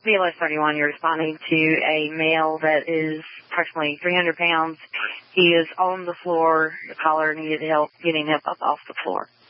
BLS 31, you're responding to a male that is approximately 300 pounds. He is on the floor. The caller needed help getting him up off the floor.